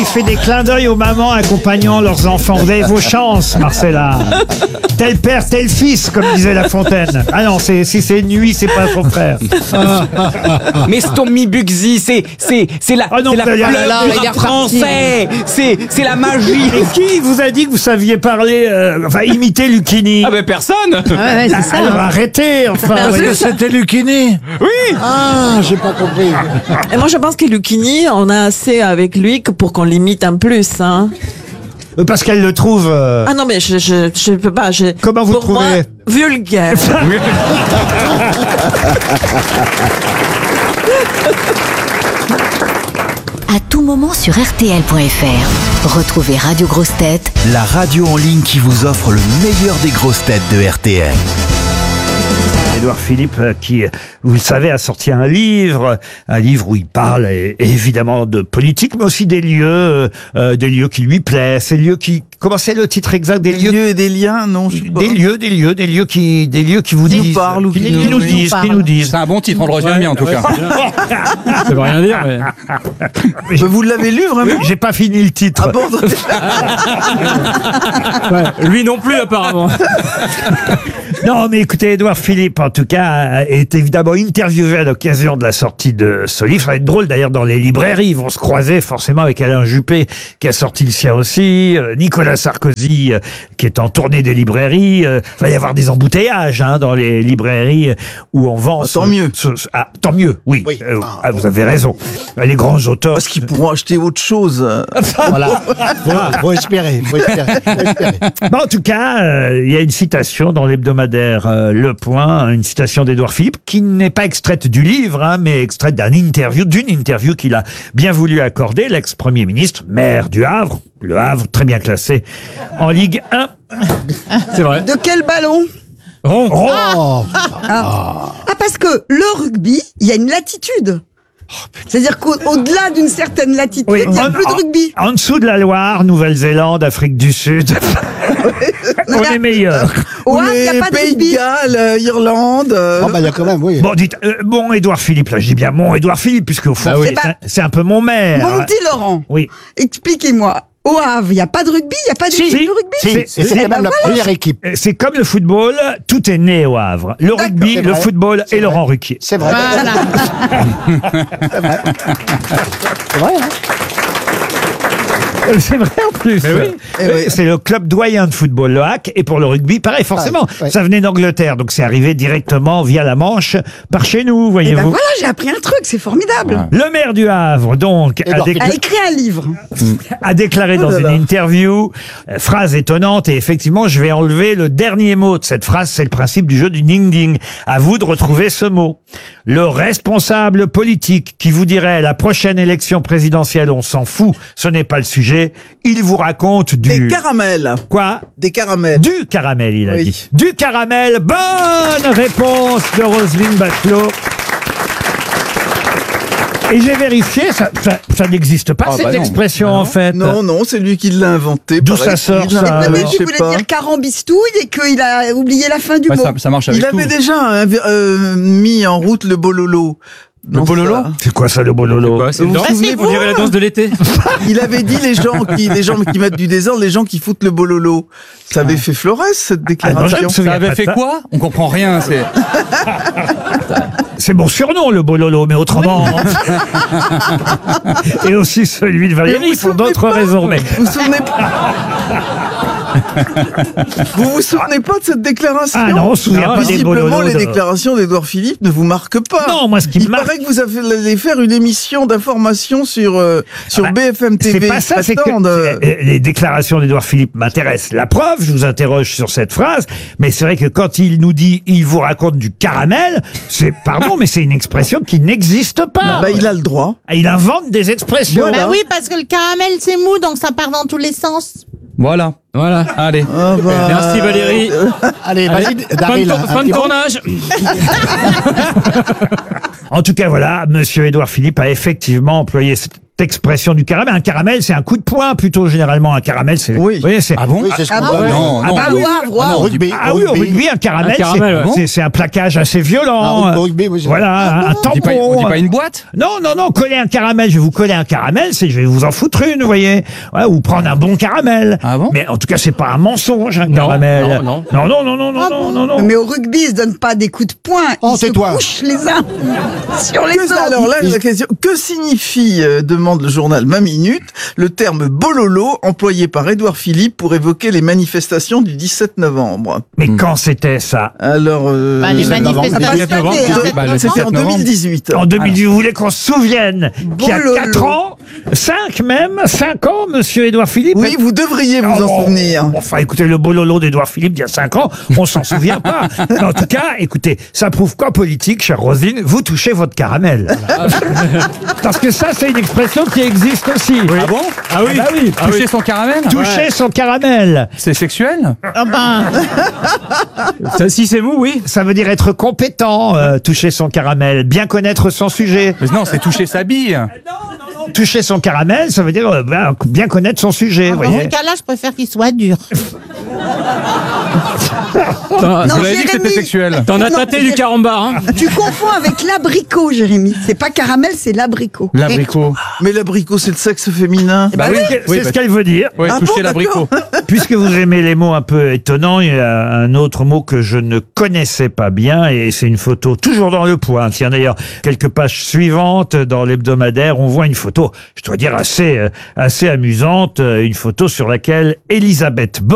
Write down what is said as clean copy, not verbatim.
Il fait des clins d'œil aux mamans accompagnant leurs enfants. Vous avez vos chances, Marcella. Tel père, tel fils, comme disait La Fontaine. Ah non, si c'est nuit, c'est pas son frère. Mais Stormy Bugsy, c'est la, Ah non, c'est la mais fleur là, du rap français. C'est la magie. Et qui vous a dit que vous saviez parler, imiter Lucchini? Ah ben personne. Ouais, c'est ça. Alors arrêtez, enfin. Parce voyez. que C'était Lucchini. Oui. Ah, j'ai pas compris. Et moi, je pense que Lucchini, on a assez avec lui que pour qu'on l'imite un plus. Hein. Parce qu'elle le trouve. Ah non, mais je peux pas. Comment vous pour trouvez moi, vulgaire. À tout moment sur RTL.fr. Retrouvez Radio Grosses Têtes, La radio en ligne qui vous offre le meilleur des grosses têtes de RTL. Édouard Philippe, qui, vous le savez, a sorti un livre où il parle évidemment de politique, mais aussi des lieux qui lui plaisent, ces lieux qui, comment c'est le titre exact des lieux et des liens, non, je sais pas. des lieux qui vous Qui nous disent, parlent ou qui nous disent. C'est un bon titre, on le retient bien en tout cas. Ça veut rien dire, mais... Mais vous l'avez lu vraiment? J'ai pas fini le titre. Ah bon? Ouais, lui non plus, apparemment. Non, mais écoutez, Édouard Philippe, en tout cas, est évidemment interviewé à l'occasion de la sortie de ce livre. Ça va être drôle, d'ailleurs, dans les librairies. Ils vont se croiser forcément avec Alain Juppé, qui a sorti le sien aussi, Nicolas Sarkozy, qui est en tournée des librairies. Il va y avoir des embouteillages dans les librairies où on vend... Tant mieux. Tant mieux, oui. Vous avez raison. Les grands auteurs... Parce qu'ils pourront acheter autre chose. Voilà. Faut espérer. Bon, en tout cas, il y a une citation dans l'hebdomadaire Le Point, une citation d'Édouard Philippe, qui n'est pas extraite du livre, mais extraite d'une interview qu'il a bien voulu accorder, l'ex-premier ministre, maire du Havre, le Havre, très bien classé en Ligue 1. C'est vrai. De quel ballon? Parce que le rugby, il y a une latitude. C'est-à-dire qu'au-delà d'une certaine latitude, Oui, il n'y a plus de rugby. En dessous de la Loire, Nouvelle-Zélande, Afrique du Sud, on est meilleur. Au Havre, il n'y a pas de Pays de rugby. Galles, Irlande. Il y a quand même, oui. Bon, dites, mon Édouard Philippe, là, je dis bien mon Édouard Philippe, puisque au fond, Ah oui. c'est un peu mon maire. Mon petit Laurent, Oui. expliquez-moi. Au Havre, il n'y a pas de rugby, il n'y a pas d'équipe de rugby. Et c'est même la première équipe. C'est comme le football, tout est né au Havre. Le rugby, c'est le vrai. football et Laurent Ruquier. C'est vrai. C'est vrai, hein. C'est vrai en plus. C'est le club doyen de football, le HAC, et pour le rugby, pareil, forcément. Ouais. Ça venait d'Angleterre, donc c'est arrivé directement via la Manche par chez nous, Et voyez-vous. ben voilà, j'ai appris un truc, c'est formidable. Le maire du Havre, donc, Édouard A écrit un livre. a déclaré dans une interview, phrase étonnante, et effectivement, je vais enlever le dernier mot de cette phrase, c'est le principe du jeu du ding-ding. À vous de retrouver ce mot. Le responsable politique qui vous dirait la prochaine élection présidentielle, on s'en fout, ce n'est pas le sujet, il vous raconte Des caramels. Quoi? Des caramels. Du caramel, il a Oui. dit. Du caramel, bonne réponse de Roselyne Bachelot. Et j'ai vérifié, ça n'existe pas, cette expression, en fait. Non, c'est lui qui l'a inventé. D'où ça sort, ça? Mais Oui, oui, je sais il voulait pas. dire carambistouille et qu'il a oublié la fin du Ouais, mot. ça marche avec Il tout. avait déjà mis en route le bololo. Le bololo? C'est quoi ça, le bololo? Quoi, c'est Vous une vous danse? souvenez, On dirait la danse de l'été. Il avait dit les gens qui mettent du désordre, les gens qui foutent le bololo. Ça avait fait Flores, cette Ah non, je déclaration. me Ça souviens avait pas de fait ça. quoi? On comprend rien, c'est... C'est mon surnom, le bololo, mais autrement. Et aussi celui de Valérie, pour d'autres raisons. Mais Vous vous souvenez pas Vous vous souvenez pas de cette déclaration? ah non, on se souvient pas des Visiblement, bololos. les déclarations d'Édouard Philippe ne vous marquent pas. Non, moi, ce qui me Il marque- paraît que vous allez faire une émission d'information sur bah, BFM TV. c'est pas ça, c'est que les déclarations d'Édouard Philippe m'intéressent. La preuve, je vous interroge sur cette phrase, mais c'est vrai que quand il nous dit, il vous raconte du caramel, c'est, pardon, mais c'est une expression qui n'existe pas. Bah, il a le droit. Il invente des expressions. Voilà. Bah oui, parce que le caramel, c'est mou, donc ça part dans tous les sens. Voilà. Allez. Ah bah, Merci Valérie. Allez, vas-y, Daryl. Fin de tournage. En tout cas, voilà, monsieur Édouard Philippe a effectivement employé cette expression du caramel. Un caramel, c'est un coup de poing plutôt généralement. Un caramel, c'est. Oui. Vous voyez, c'est. Ah bon? Oui, c'est ce Ah qu'on bon appelle. Non, non. bah oui. Au rugby. Ah oui, au rugby, un caramel, Un caramel, ouais. c'est un plaquage assez violent. Ah, au rugby, oui, c'est Voilà, un On dit pas, tampon. on dit pas une boîte? Non, coller un caramel, je vais vous coller un caramel, je vais vous en foutre une, vous voyez. Ouais, ou prendre un bon caramel. Ah bon? Mais en tout cas, c'est pas un mensonge, un caramel. non. Non. Mais au rugby, ils se donnent pas des coups de poing. Oh, Ils se tais-toi. couchent les uns sur les autres. Alors là, la question, que signifie, demande le journal Ma Minute, le terme bololo employé par Édouard Philippe pour évoquer les manifestations du 17 novembre? Mais quand c'était ça? Alors, Les manifestations. Bah, le c'était 17 en novembre. 2018. En 2010, vous voulez qu'on se souvienne qu'il y a Bololo. 4 ans, 5 ans, monsieur Édouard Philippe? Oui, vous devriez vous en souvenir. Enfin, écoutez, le bololo d'Édouard Philippe d'il y a 5 ans, on s'en souvient pas. Mais en tout cas, écoutez, ça prouve qu'en politique, chère Roselyne, vous touchez votre caramel. Parce que ça, c'est une expression qui existe aussi. Ah bon? Ah oui? Bah oui. Toucher son caramel? Toucher son caramel. C'est sexuel? Ah ben, Ça, si c'est vous, oui. Ça veut dire être compétent, toucher son caramel, bien connaître son sujet. Mais non, c'est toucher sa bille. Toucher son caramel, ça veut dire bien connaître son sujet, vous dans voyez. ce cas-là, je préfère qu'il soit dur. Vous avez dit que Jérémy. c'était sexuel. T'en as tâté du carambar, hein. Tu confonds avec l'abricot, Jérémy. C'est pas caramel, c'est l'abricot. L'abricot. Mais l'abricot, c'est le sexe féminin. Bah oui, c'est ce qu'elle veut dire. Oui, Ah toucher bon, l'abricot. Puisque vous aimez les mots un peu étonnants, il y a un autre mot que je ne connaissais pas bien et c'est une photo toujours dans Le Point. Tiens, d'ailleurs, quelques pages suivantes dans l'hebdomadaire, on voit une photo, je dois dire assez amusante, une photo sur laquelle Elisabeth Borne